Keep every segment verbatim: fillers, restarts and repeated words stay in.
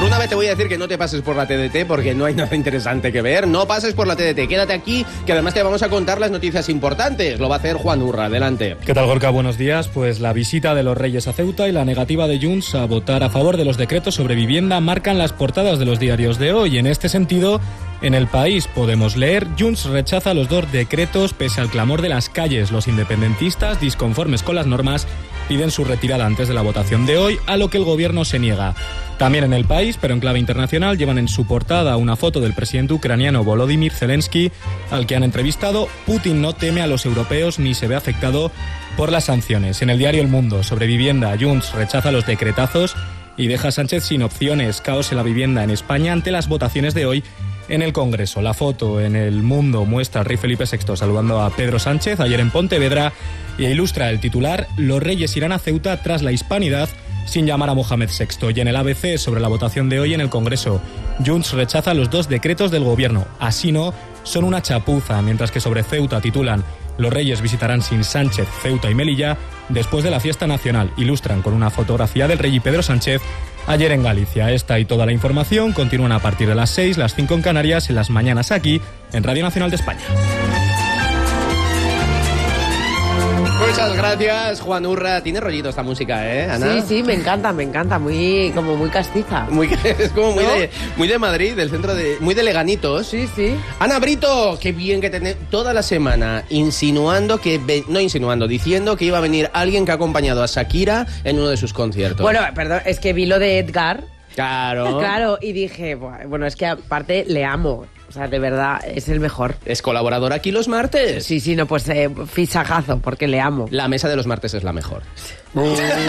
Por una vez te voy a decir que no te pases por la T D T porque no hay nada interesante que ver. No pases por la T D T, quédate aquí, que además te vamos a contar las noticias importantes. Lo va a hacer Juan Urra, adelante. ¿Qué tal, Gorka? Buenos días. Pues la visita de los Reyes a Ceuta y la negativa de Junts a votar a favor de los decretos sobre vivienda marcan las portadas de los diarios de hoy. En este sentido, en El País podemos leer: Junts rechaza los dos decretos pese al clamor de las calles. Los independentistas, disconformes con las normas, piden su retirada antes de la votación de hoy, a lo que el gobierno se niega. También en El País, pero en clave internacional, llevan en su portada una foto del presidente ucraniano Volodymyr Zelensky, al que han entrevistado. Putin no teme a los europeos ni se ve afectado por las sanciones. En el diario El Mundo, sobre vivienda, Junts rechaza los decretazos y deja a Sánchez sin opciones. Caos en la vivienda en España ante las votaciones de hoy en el Congreso. La foto en El Mundo muestra al rey Felipe sexto saludando a Pedro Sánchez ayer en Pontevedra y ilustra el titular: los reyes irán a Ceuta tras la hispanidad sin llamar a Mohamed sexto. Y en el A B C, sobre la votación de hoy en el Congreso, Junts rechaza los dos decretos del gobierno. Así no, son una chapuza. Mientras que sobre Ceuta titulan: los reyes visitarán sin Sánchez Ceuta y Melilla después de la fiesta nacional. Ilustran con una fotografía del rey y Pedro Sánchez ayer en Galicia. Esta y toda la información continúan a partir de las seis, las cinco en Canarias, en las mañanas aquí, en Radio Nacional de España. Muchas gracias, Juan Urra. Tiene rollito esta música, ¿eh, Ana? Sí, sí, me encanta, me encanta. Muy, como muy castiza. Muy, es como muy, ¿no? de, muy de Madrid, del centro de... Muy de Leganitos. Sí, sí. Ana Brito, qué bien que tenés toda la semana insinuando que... Ve, no insinuando, diciendo que iba a venir alguien que ha acompañado a Shakira en uno de sus conciertos. Bueno, perdón, es que vi lo de Edgar. Claro. Claro, y dije, bueno, es que aparte le amo. O sea, de verdad, es el mejor. ¿Es colaborador aquí los martes? Sí, sí, no, pues eh, fichajazo, porque le amo. La mesa de los martes es la mejor. Uh.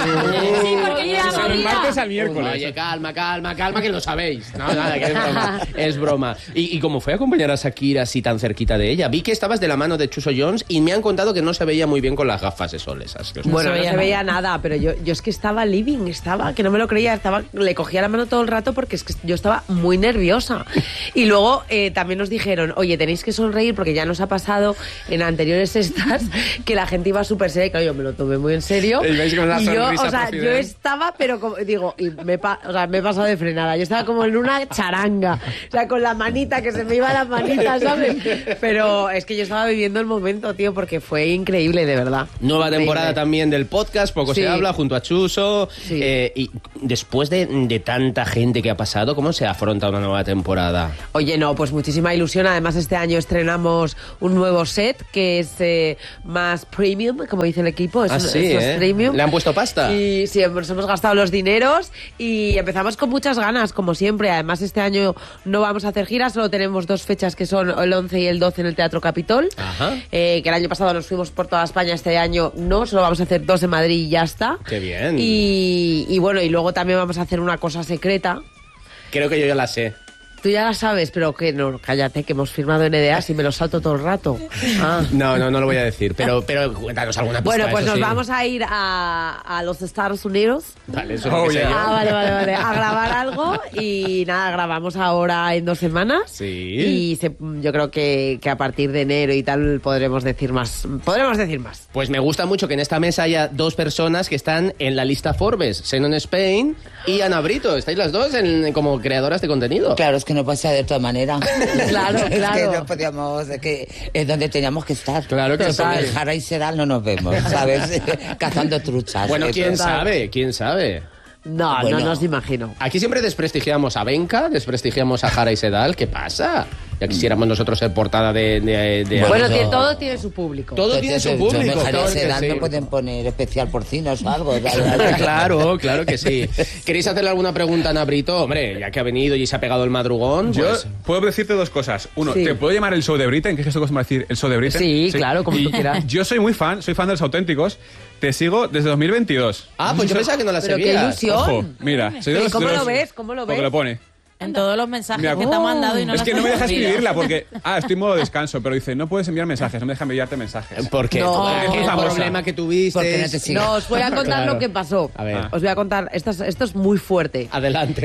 Sí, porque yo Si son el martes al miércoles. Oye, calma, calma, calma, que lo sabéis. No, nada, que es broma. Es broma. ¿Y, y cómo fue acompañar a Shakira así tan cerquita de ella? Vi que estabas de la mano de Chuso Jones y me han contado que no se veía muy bien con las gafas de sol esas. Que Bueno, No se no veía se veía nada, pero yo, yo es que estaba living, estaba, que no me lo creía, estaba, le cogía la mano todo el rato porque es que yo estaba muy nerviosa. Y luego eh, también nos dijeron, oye, tenéis que sonreír porque ya nos ha pasado en anteriores estas que la gente iba súper seria, y claro, yo me lo tomé muy en serio. Y veis con la Y yo, sonrisa o sea, profidel. yo estaba, pero como, digo, y me, pa, o sea, me he pasado de frenada, yo estaba como en una charanga, o sea, con la manita, que se me iba la manita, ¿sabes? Pero es que yo estaba viviendo el momento, tío, porque fue increíble, de verdad. Nueva Increíble. temporada también del podcast, poco Sí. se habla, junto a Chuso. Sí. Eh, y después de, de tanta gente que ha pasado, ¿cómo se afronta una nueva temporada? Oye, no, pues muchísima ilusión. Además, este año estrenamos un nuevo set que es eh, más premium, como dice el equipo. Es, Ah, un- sí, es más ¿eh? premium. ¿Le han puesto pasta? Y sí, nos hemos gastado los dineros y empezamos con muchas ganas, como siempre. Además, este año no vamos a hacer giras, solo tenemos dos fechas que son el once y el doce en el Teatro Capitol. Ajá. Eh, que el año pasado nos fuimos por toda España, este año no, solo vamos a hacer dos en Madrid y ya está. Qué bien. Y, y bueno, y luego también vamos a hacer una cosa secreta. Creo que yo ya la sé. Tú ya la sabes, pero que no, cállate, que hemos firmado N D As y me lo salto todo el rato. Ah. No, no, no lo voy a decir, pero, pero cuéntanos alguna pista. Bueno, pues eso nos sí. vamos a ir a, a los Estados Unidos. Vale, eso es Oh, lo que sé yeah. yo. Ah, vale, vale, vale. A grabar algo y nada, grabamos ahora en dos semanas. Sí. Y se- yo creo que, que a partir de enero y tal podremos decir más. Podremos decir más. Pues me gusta mucho que en esta mesa haya dos personas que están en la lista Forbes, Xenon Spain y Ana Brito. Estáis las dos en, como creadoras de contenido. Claro, es que no pasa de todas maneras. Claro, Es que claro. no podíamos, es que es donde teníamos que estar. Claro que Total, sí. el Jara y Sedal no nos vemos, ¿sabes? Cazando truchas. Bueno, Eso quién es. sabe, quién sabe. No, Bueno. no nos imagino. Aquí siempre desprestigiamos a Benca, desprestigiamos a Jara y Sedal. ¿Qué pasa? Ya quisiéramos nosotros ser portada de... de, de- Bueno, yo- tiene- todo tiene su público. Todo tiene su público. Yo me Jara claro y que Sedal sí. no pueden poner especial porcinos o algo. Claro, claro que sí. ¿Queréis hacerle alguna pregunta a Ana Brito? Hombre, ya que ha venido y se ha pegado el madrugón, Yo pues... puedo decirte dos cosas. Uno, Sí. ¿te puedo llamar el show de Britain? ¿Qué es esto que se va a decir? ¿El show de Britain? Sí, claro, como Y tú quieras. Yo soy muy fan, soy fan de los auténticos. Te sigo desde dos mil veintidós. Ah, pues yo pensaba que no la Pero qué seguías. ilusión. Ojo, mira. Soy de ¿Y los- cómo de lo los- ves? ¿Cómo lo Porque ves? lo pone. En todos los mensajes Mira, que te ha mandado y no Es los que has no me deja respondido. escribirla porque... Ah, estoy en modo descanso, pero dice, no puedes enviar mensajes, no me deja enviarte mensajes. ¿Por qué? No, ¿Qué es muy famosa. problema que tuviste? Porque no te sigue. No, os voy a contar Claro. lo que pasó. A ver. Os voy a contar, esto es, esto es muy fuerte. Adelante.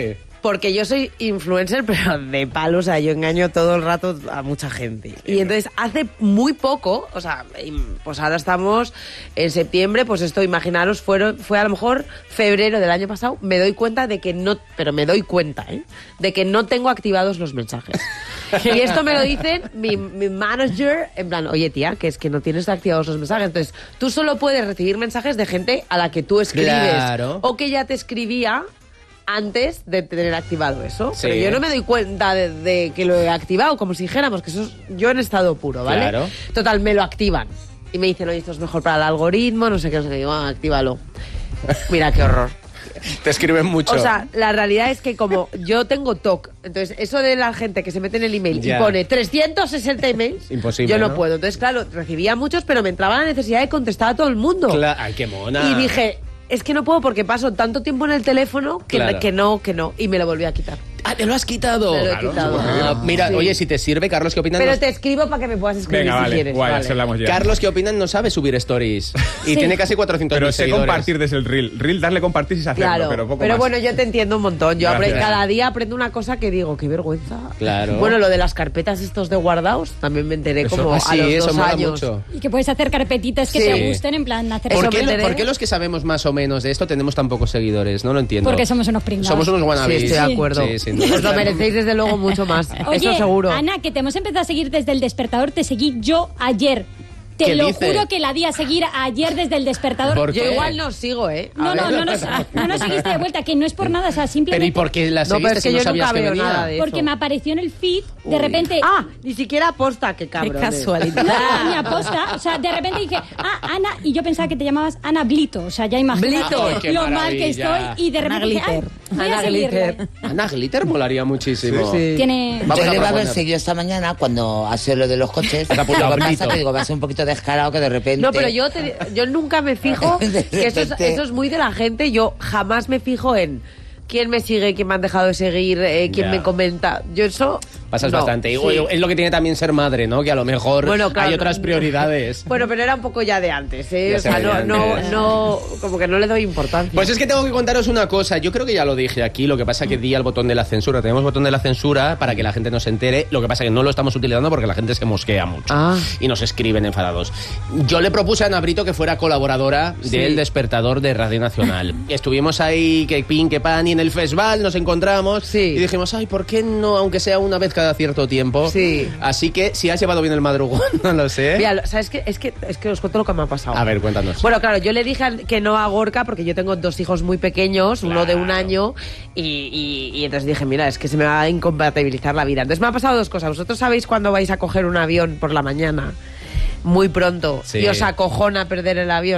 Porque yo soy influencer, pero de palo, o sea, yo engaño todo el rato a mucha gente. Y entonces, hace muy poco, o sea, pues ahora estamos en septiembre, pues esto, imaginaros, fueron, fue a lo mejor febrero del año pasado, me doy cuenta de que no, pero me doy cuenta, ¿eh? De que no tengo activados los mensajes. Y esto me lo dicen mi, mi manager, en plan, oye tía, que es que no tienes activados los mensajes. Entonces, tú solo puedes recibir mensajes de gente a la que tú escribes. Claro. O que ya te escribía antes de tener activado eso. Sí. Pero yo no me doy cuenta de, de que lo he activado, como si dijéramos que eso es yo en estado puro, ¿vale? Claro. Total, me lo activan. Y me dicen, oye, esto es mejor para el algoritmo, no sé qué, no sé qué. Digo, ah, actívalo. Mira, qué horror. Te escriben mucho. O sea, la realidad es que como yo tengo T O C, entonces eso de la gente que se mete en el email Ya. y pone trescientos sesenta emails, Imposible, yo no, ¿no? puedo. Entonces, claro, recibía muchos, pero me entraba la necesidad de contestar a todo el mundo. Cla- Ay, qué mona. Y dije, es que no puedo porque paso tanto tiempo en el teléfono que, Claro. que no, que no. Y me lo volví a quitar. Ah, te lo has quitado. Me lo he quitado. Ah, mira, Sí. oye, si te sirve, Carlos, ¿qué opinan? Pero Nos- te escribo para que me puedas escribir Venga, si vale, quieres. guay, vale. así hablamos ya. Carlos, ¿qué opinan? No sabe subir stories. Y Sí. tiene casi cuatrocientos Pero mil sé seguidores. compartir desde el reel. Reel, darle compartir sin hacerlo, Claro, pero poco pero más. bueno, yo te entiendo un montón. Yo Gracias. apre- cada día aprendo una cosa que digo, qué vergüenza. Claro. Bueno, lo de las carpetas estos de guardados, también me enteré Eso- como Ah, a sí, los eso dos mola años. mucho. Y que puedes hacer carpetitas que Sí. te gusten, en plan, hacer Eso ¿Por me qué, enteré. ¿Por qué los que sabemos más o menos de esto tenemos tan pocos seguidores? No lo entiendo. Porque somos unos pringados. Somos unos Sí, wannabes. estoy de acuerdo. Sí, sin duda. Os lo merecéis desde luego mucho más. Oye, Eso seguro. Ana, que te hemos empezado a seguir desde el despertador, te seguí yo ayer. Te ¿Qué lo dice? juro que la di a seguir ayer desde el despertador. ¿Por Yo qué? igual no sigo, ¿eh? A No, no, ver. no nos, no nos seguiste de vuelta, que no es por nada, o sea, Pero ¿y simplemente por qué la No, pero seguiste es que si no yo sabías nunca que veo venía? nada de eso. porque me apareció en el feed, de repente... Ah, ni siquiera aposta, qué cabrón. No, ni aposta, o sea, de repente dije, ah, Ana, y yo pensaba que te llamabas Ana Blito, o sea, ya imagínate Blito. Ay, qué lo mal que maravilla. estoy, y de repente dije, ay, voy a Ana seguirle. Glitter. Ana Glitter molaría muchísimo. Sí, sí. Tiene... Vamos Yo a le iba a haber proponer. seguido esta mañana cuando ha sido lo de los coches. Te ha Lo apuntado que Brito. pasa que digo, va a ser un poquito descarado que de repente... No, pero yo, te- yo nunca me fijo, De que eso es, repente. eso es muy de la gente, yo jamás me fijo en quién me sigue, quién me han dejado de seguir, eh, quién Ya. me comenta. Yo eso... Pasas no, bastante. Y, sí. oye, es lo que tiene también ser madre, ¿no? Que a lo mejor Bueno, claro, hay otras no- prioridades. Bueno, pero era un poco ya de antes, ¿eh? Ya O sea, se no, veía no, antes. no, como que no le doy importancia. Pues es que tengo que contaros una cosa. Yo creo que ya lo dije aquí. Lo que pasa que di al botón de la censura. Tenemos botón de la censura para que la gente no se entere. Lo que pasa que no lo estamos utilizando porque la gente se mosquea mucho. Ah. Y nos escriben enfadados. Yo le propuse a Ana Brito que fuera colaboradora del Despertador de Radio Nacional. Estuvimos ahí, que pin, que pan, y en el festival nos encontramos. Sí. Y dijimos, ay, ¿por qué no? Aunque sea una vez cada cierto tiempo. Sí. Así que si has llevado bien el madrugón, no lo sé. Mira, ¿sabes qué? Es que, es que os cuento lo que me ha pasado. A ver, cuéntanos. Bueno, claro, yo le dije al- que no a Gorka porque yo tengo dos hijos muy pequeños, uno de un Claro. año, y, y- y entonces dije, mira, es que se me va a incompatibilizar la vida. Entonces me han pasado dos cosas. Vosotros sabéis cuando vais a coger un avión por la mañana, muy pronto, Sí. y os acojona perder el avión.